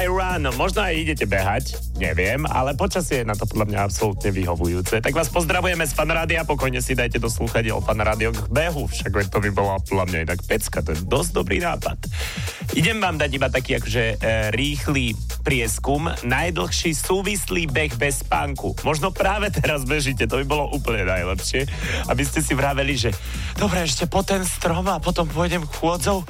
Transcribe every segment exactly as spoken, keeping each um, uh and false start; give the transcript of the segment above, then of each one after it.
I Run. Možno aj idete behať, neviem, ale počasie je na to podľa mňa absolútne vyhovujúce. Tak vás pozdravujeme z Fanrádia, pokojne si dajte do slúchadiel Fanrádio k behu, však to by bola podľa mňa inak pecka, to je dosť dobrý nápad. Idem vám dať iba taký akože e, rýchly prieskum, najdlhší súvislý beh bez spánku. Možno práve teraz bežíte, to by bolo úplne najlepšie, aby ste si vraveli, že dobre, ešte po ten strom a potom pôjdem chôdzou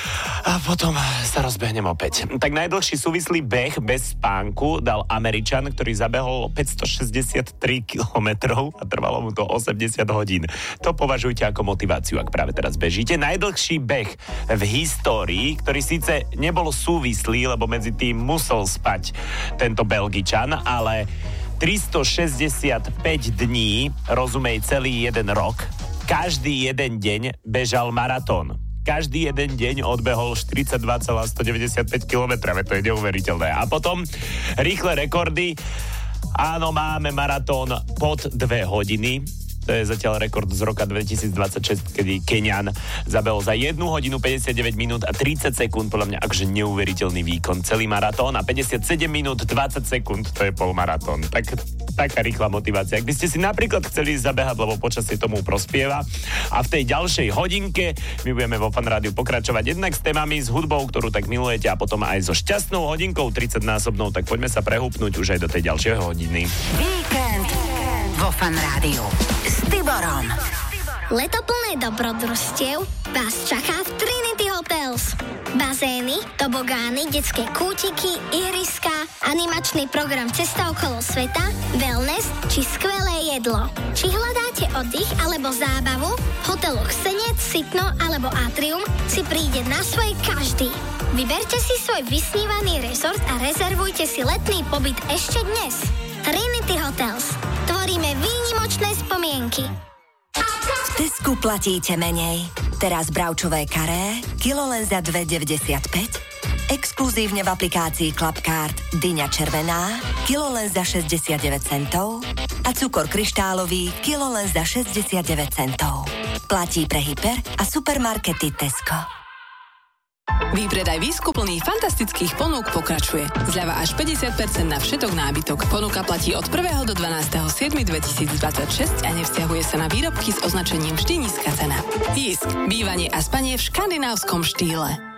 a potom sa rozbehnem opäť. Tak najdlhší súvislý beh bez spánku dal Američan, ktorý zabehol päťstošesťdesiattri kilometrov a trvalo mu to osemdesiat hodín. To považujte ako motiváciu, ak práve teraz bežíte. Najdlhší beh v histórii, ktorý síce nebol súvislý, lebo medzi tým musel spať tento Belgičan, ale tristošesťdesiatpäť dní, rozumej celý jeden rok, každý jeden deň bežal maratón. Každý jeden deň odbehol štyridsaťdva celá stodeväťdesiatpäť kilometrov, to je neuveriteľné. A potom rýchle rekordy. Áno, máme maratón pod dve hodiny. To je zatiaľ rekord z roka dvetisícdvadsaťšesť, kedy Keňan zabehol za jednu hodinu päťdesiatdeväť minút a tridsať sekúnd, podľa mňa akože neuveriteľný výkon. Celý maratón a päťdesiatsedem minút dvadsať sekúnd, to je polmaratón. Tak, taká rýchla motivácia. Ak by ste si napríklad chceli zabehať, lebo počasie tomu prospieva. A v tej ďalšej hodinke my budeme vo Fanrádiu pokračovať jednak s témami, s hudbou, ktorú tak milujete, a potom aj so šťastnou hodinkou tridsaťnásobnou. Tak poďme sa prehúpnúť už aj do tej ďalšej hodiny. Víkend vo Fanrádiu s Tiborom. Leto plné dobrodružstiev vás čaká v Trinity Hotels. Bazény, tobogány, detské kútiky, ihriská, animačný program Cesta okolo sveta, wellness či skvelé jedlo. Či hľadáte oddych alebo zábavu, v hoteloch Senec, Sitno alebo Atrium si príde na svoje každý. Vyberte si svoj vysnívaný rezort a rezervujte si letný pobyt ešte dnes. Trinity Hotels. Tvoríme výnimočné spomienky. V Tesku platíte menej. Teraz bravčové karé, kilo len za dva deväťdesiatpäť. Exkluzívne v aplikácii Clubcard dyňa červená, kilo len za šesťdesiatdeväť centov. A cukor kryštálový, kilo len za šesťdesiatdeväť centov. Platí pre hyper a supermarkety Tesco. Výpredaj výskuplných fantastických ponúk pokračuje. Zľava až päťdesiat percent na všetok nábytok. Ponuka platí od prvého do dvanásteho júla dvetisícdvadsaťšesť a nevzťahuje sa na výrobky s označením vždy nízka cena. Jízk. Bývanie a spanie v škandinávskom štýle.